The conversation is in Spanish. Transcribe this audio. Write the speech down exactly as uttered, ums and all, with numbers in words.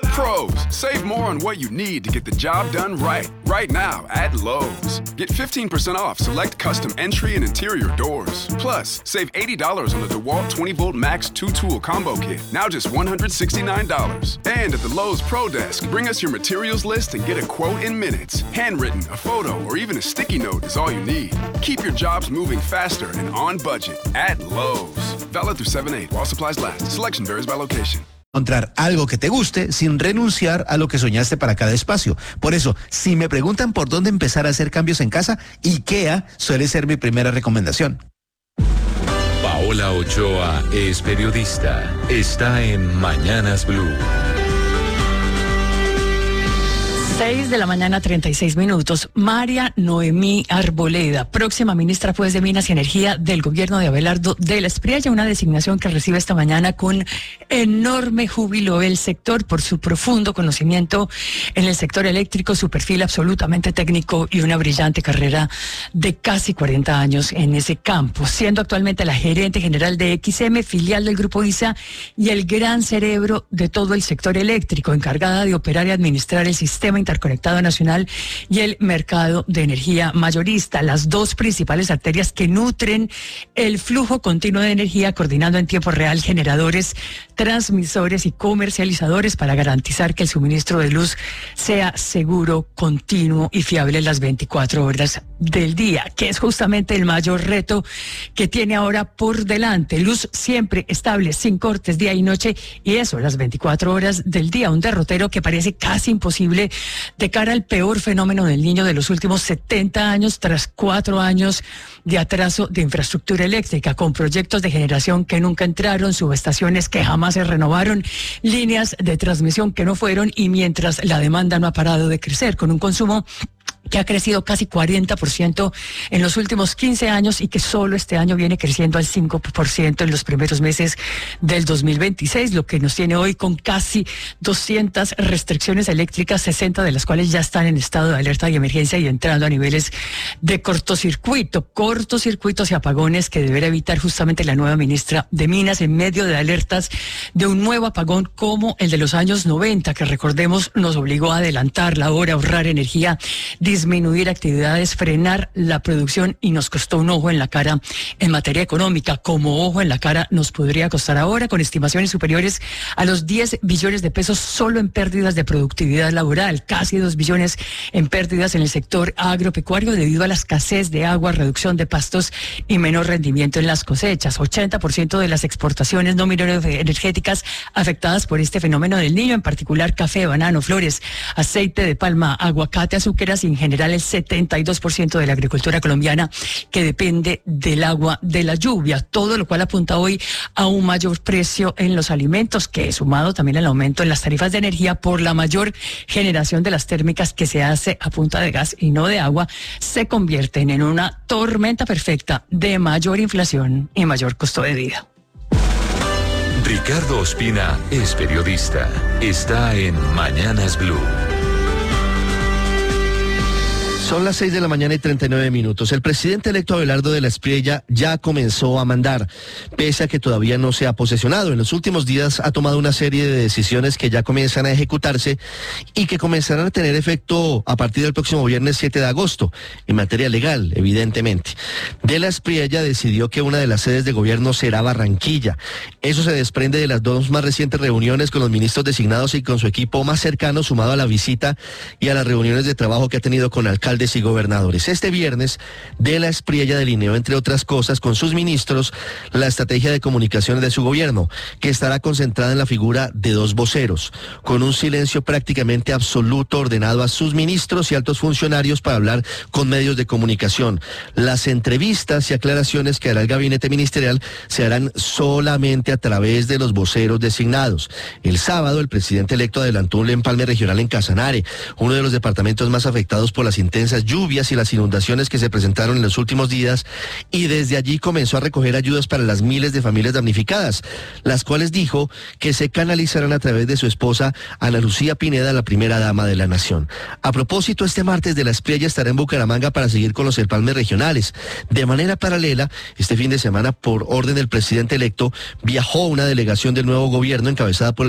Pros, save more on what you need to get the job done right. Right now at Lowe's. Get fifteen percent off select custom entry and interior doors. Plus, save eighty dollars on the DeWalt twenty volt Max two tool combo kit. Now just one hundred sixty-nine dollars. And at the Lowe's Pro Desk, bring us your materials list and get a quote in minutes. Handwritten, a photo, or even a sticky note is all you need. Keep your jobs moving faster and on budget at Lowe's. Valid through seven eight while supplies last. Selection varies by location. Encontrar algo que te guste sin renunciar a lo que soñaste para cada espacio. Por eso, si me preguntan por dónde empezar a hacer cambios en casa, IKEA suele ser mi primera recomendación. Paola Ochoa es periodista. Está en Mañanas Blue. seis de la mañana, treinta y seis minutos. María Noemí Arboleda, próxima ministra pues de Minas y Energía del gobierno de Abelardo de la Espriella, una designación que recibe esta mañana con enorme júbilo el sector por su profundo conocimiento en el sector eléctrico, su perfil absolutamente técnico y una brillante carrera de casi cuarenta años en ese campo, siendo actualmente la gerente general de X M, filial del Grupo I S A, y el gran cerebro de todo el sector eléctrico, encargada de operar y administrar el sistema interconectado nacional y el mercado de energía mayorista, las dos principales arterias que nutren el flujo continuo de energía, coordinando en tiempo real generadores, transmisores y comercializadores para garantizar que el suministro de luz sea seguro, continuo y fiable las veinticuatro horas del día, que es justamente el mayor reto que tiene ahora por delante. Luz siempre estable, sin cortes día y noche, y eso las veinticuatro horas del día, un derrotero que parece casi imposible de cara al peor fenómeno del Niño de los últimos setenta años, tras cuatro años de atraso de infraestructura eléctrica, con proyectos de generación que nunca entraron, subestaciones que jamás se renovaron, líneas de transmisión que no fueron, y mientras la demanda no ha parado de crecer, con un consumo que ha crecido casi cuarenta por ciento en los últimos quince años y que solo este año viene creciendo al cinco por ciento en los primeros meses del dos mil veintiséis, lo que nos tiene hoy con casi doscientas restricciones eléctricas, sesenta de las cuales ya están en estado de alerta y emergencia y entrando a niveles de cortocircuito, cortocircuitos y apagones que deberá evitar justamente la nueva ministra de Minas en medio de alertas de un nuevo apagón como el de los años noventa, que recordemos nos obligó a adelantar la hora, ahorrar energía, disminuir actividades, frenar la producción, y nos costó un ojo en la cara en materia económica, como ojo en la cara nos podría costar ahora, con estimaciones superiores a los diez billones de pesos solo en pérdidas de productividad laboral, casi dos billones en pérdidas en el sector agropecuario debido a la escasez de agua, reducción de pastos y menor rendimiento en las cosechas. ochenta por ciento de las exportaciones no mineras energéticas afectadas por este fenómeno del Niño, en particular café, banano, flores, aceite de palma, aguacate, azúcares y en general el setenta y dos por ciento de la agricultura colombiana que depende del agua de la lluvia, todo lo cual apunta hoy a un mayor precio en los alimentos, que sumado también al aumento en las tarifas de energía por la mayor generación de las térmicas que se hace a punta de gas y no de agua, se convierten en una tormenta perfecta de mayor inflación y mayor costo de vida. Ricardo Ospina es periodista. Está en Mañanas Blue. Son las seis de la mañana y treinta y nueve minutos. El presidente electo Abelardo de la Espriella ya comenzó a mandar, pese a que todavía no se ha posesionado. En los últimos días ha tomado una serie de decisiones que ya comienzan a ejecutarse y que comenzarán a tener efecto a partir del próximo viernes siete de agosto, en materia legal, evidentemente. De la Espriella decidió que una de las sedes de gobierno será Barranquilla. Eso se desprende de las dos más recientes reuniones con los ministros designados y con su equipo más cercano, sumado a la visita y a las reuniones de trabajo que ha tenido con alcaldes y gobernadores. Este viernes, De la Espriella delineó, entre otras cosas, con sus ministros, la estrategia de comunicaciones de su gobierno, que estará concentrada en la figura de dos voceros, con un silencio prácticamente absoluto ordenado a sus ministros y altos funcionarios para hablar con medios de comunicación. Las entrevistas y aclaraciones que hará el gabinete ministerial se harán solamente a través de los voceros designados. El sábado, el presidente electo adelantó un empalme regional en Casanare, uno de los departamentos más afectados por las intensas lluvias y las inundaciones que se presentaron en los últimos días, y desde allí comenzó a recoger ayudas para las miles de familias damnificadas, las cuales dijo que se canalizarán a través de su esposa Ana Lucía Pineda, la primera dama de la nación. A propósito, este martes De la Espriella estará en Bucaramanga para seguir con los empalmes regionales. De manera paralela, este fin de semana, por orden del presidente electo, viajó una delegación del nuevo gobierno encabezada por